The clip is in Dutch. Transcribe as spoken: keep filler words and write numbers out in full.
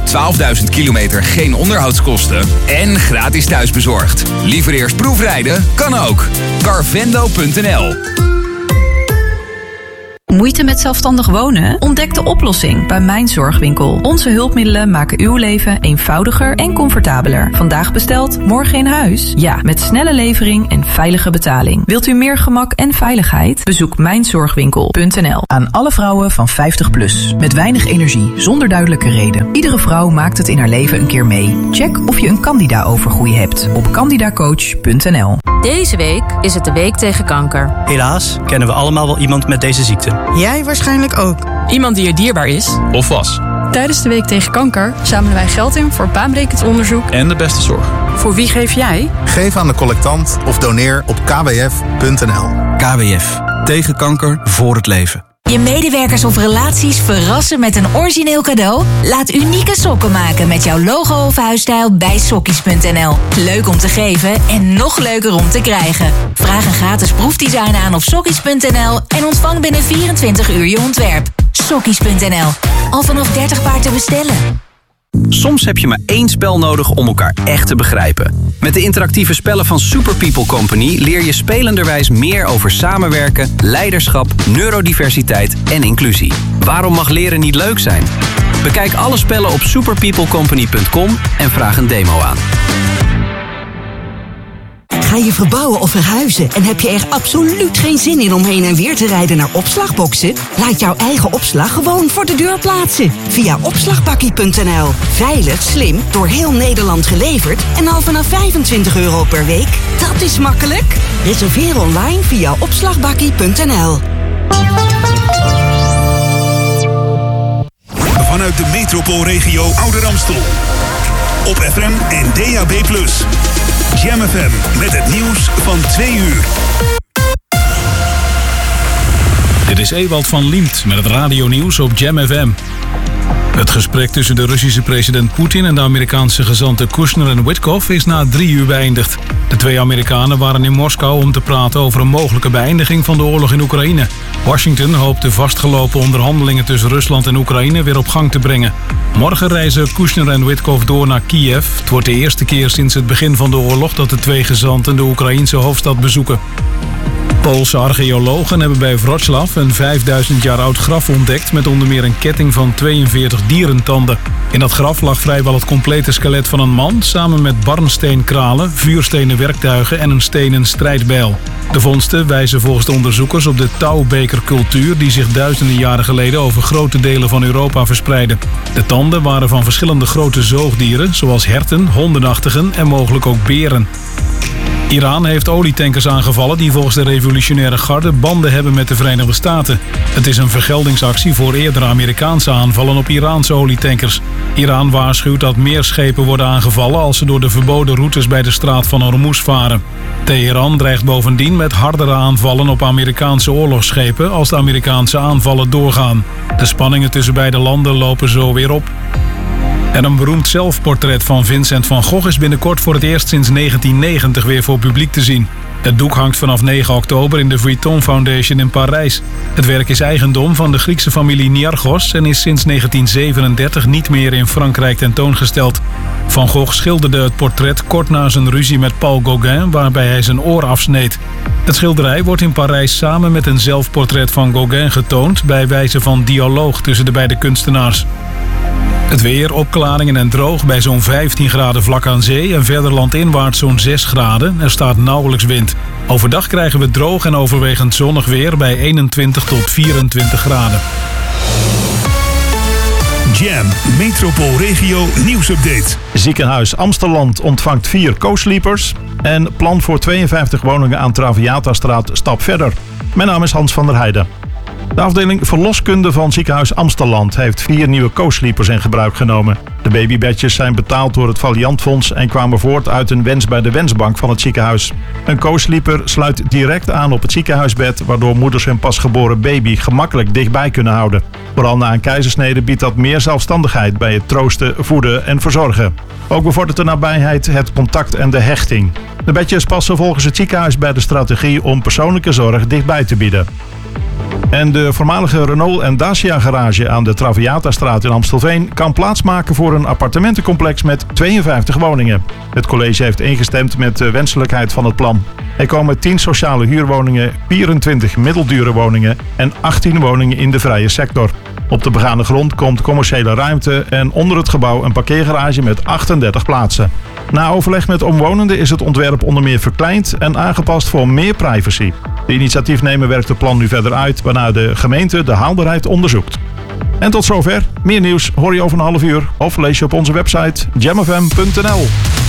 twaalfduizend kilometer geen onderhoudskosten en gratis thuisbezorgd. Liever eerst proefrijden? Kan ook. Carvendo punt n l. Moeite met zelfstandig wonen? Ontdek de oplossing bij Mijn Zorgwinkel. Onze hulpmiddelen maken uw leven eenvoudiger en comfortabeler. Vandaag besteld, morgen in huis? Ja, met snelle levering en veilige betaling. Wilt u meer gemak en veiligheid? Bezoek mijn zorgwinkel punt n l. Aan alle vrouwen van vijftig plus. Met weinig energie, zonder duidelijke reden. Iedere vrouw maakt het in haar leven een keer mee. Check of je een candida-overgroei hebt op candida coach punt n l. Deze week is het de week tegen kanker. Helaas kennen we allemaal wel iemand met deze ziekte. Jij waarschijnlijk ook. Iemand die je dierbaar is. Of was. Tijdens de Week tegen Kanker zamelen wij geld in voor baanbrekend onderzoek. En de beste zorg. Voor wie geef jij? Geef aan de collectant of doneer op k w f punt n l. K W F. Tegen kanker, voor het leven. Je medewerkers of relaties verrassen met een origineel cadeau? Laat unieke sokken maken met jouw logo of huisstijl bij sokkies punt n l. Leuk om te geven en nog leuker om te krijgen. Vraag een gratis proefdesign aan op sokkies punt n l en ontvang binnen vierentwintig uur je ontwerp. sokkies punt n l. Al vanaf dertig paar te bestellen. Soms heb je maar één spel nodig om elkaar echt te begrijpen. Met de interactieve spellen van Super People Company leer je spelenderwijs meer over samenwerken, leiderschap, neurodiversiteit en inclusie. Waarom mag leren niet leuk zijn? Bekijk alle spellen op super people company punt com en vraag een demo aan. Ga je verbouwen of verhuizen en heb je er absoluut geen zin in om heen en weer te rijden naar opslagboxen? Laat jouw eigen opslag gewoon voor de deur plaatsen. Via opslagbakkie punt n l. Veilig, slim, door heel Nederland geleverd en al vanaf vijfentwintig euro per week. Dat is makkelijk. Reserveer online via opslagbakkie punt n l. Vanuit de metropoolregio Ouder Amstel. Op F M en D A B plus. Jam F M met het nieuws van twee uur. Dit is Ewald van Liemt met het radionieuws op Jam F M. Het gesprek tussen de Russische president Poetin en de Amerikaanse gezanten Kushner en Witkoff is na drie uur beëindigd. De twee Amerikanen waren in Moskou om te praten over een mogelijke beëindiging van de oorlog in Oekraïne. Washington hoopt de vastgelopen onderhandelingen tussen Rusland en Oekraïne weer op gang te brengen. Morgen reizen Kushner en Witkoff door naar Kiev. Het wordt de eerste keer sinds het begin van de oorlog dat de twee gezanten de Oekraïense hoofdstad bezoeken. Poolse archeologen hebben bij Wrocław een vijfduizend jaar oud graf ontdekt met onder meer een ketting van tweeënveertig dierentanden. In dat graf lag vrijwel het complete skelet van een man samen met barnsteenkralen, vuurstenen werktuigen en een stenen strijdbijl. De vondsten wijzen volgens de onderzoekers op de touwbekercultuur die zich duizenden jaren geleden over grote delen van Europa verspreidde. De tanden waren van verschillende grote zoogdieren zoals herten, hondenachtigen en mogelijk ook beren. Iran heeft olietankers aangevallen die volgens de revolutionaire garde banden hebben met de Verenigde Staten. Het is een vergeldingsactie voor eerdere Amerikaanse aanvallen op Iraanse olietankers. Iran waarschuwt dat meer schepen worden aangevallen als ze door de verboden routes bij de straat van Hormuz varen. Teheran dreigt bovendien met hardere aanvallen op Amerikaanse oorlogsschepen als de Amerikaanse aanvallen doorgaan. De spanningen tussen beide landen lopen zo weer op. En een beroemd zelfportret van Vincent van Gogh is binnenkort voor het eerst sinds negentien negentig weer voor publiek te zien. Het doek hangt vanaf negen oktober in de Vuitton Foundation in Parijs. Het werk is eigendom van de Griekse familie Niarchos en is sinds negentien zevenendertig niet meer in Frankrijk tentoongesteld. Van Gogh schilderde het portret kort na zijn ruzie met Paul Gauguin, waarbij hij zijn oor afsneed. Het schilderij wordt in Parijs samen met een zelfportret van Gauguin getoond bij wijze van dialoog tussen de beide kunstenaars. Het weer, opklaringen en droog bij zo'n vijftien graden vlak aan zee en verder landinwaarts zo'n zes graden. Er staat nauwelijks wind. Overdag krijgen we droog en overwegend zonnig weer bij eenentwintig tot vierentwintig graden. Jam, metropoolregio nieuwsupdate. Ziekenhuis Amstelland ontvangt vier co-sleepers en plan voor tweeënvijftig woningen aan Traviatastraat stap verder. Mijn naam is Hans van der Heijden. De afdeling verloskunde van ziekenhuis Amstelland heeft vier nieuwe co-sleepers in gebruik genomen. De babybedjes zijn betaald door het Valiantfonds en kwamen voort uit een wens bij de wensbank van het ziekenhuis. Een co-sleeper sluit direct aan op het ziekenhuisbed, waardoor moeders hun pasgeboren baby gemakkelijk dichtbij kunnen houden. Vooral na een keizersnede biedt dat meer zelfstandigheid bij het troosten, voeden en verzorgen. Ook bevordert de nabijheid het contact en de hechting. De bedjes passen volgens het ziekenhuis bij de strategie om persoonlijke zorg dichtbij te bieden. En de voormalige Renault en Dacia garage aan de Traviatastraat in Amstelveen kan plaatsmaken voor een appartementencomplex met tweeënvijftig woningen. Het college heeft ingestemd met de wenselijkheid van het plan. Er komen tien sociale huurwoningen, vierentwintig middeldure woningen en achttien woningen in de vrije sector. Op de begane grond komt commerciële ruimte en onder het gebouw een parkeergarage met achtendertig plaatsen. Na overleg met omwonenden is het ontwerp onder meer verkleind en aangepast voor meer privacy. De initiatiefnemer werkt het plan nu verder uit, waarna de gemeente de haalbaarheid onderzoekt. En tot zover. Meer nieuws hoor je over een half uur of lees je op onze website jam f m punt n l.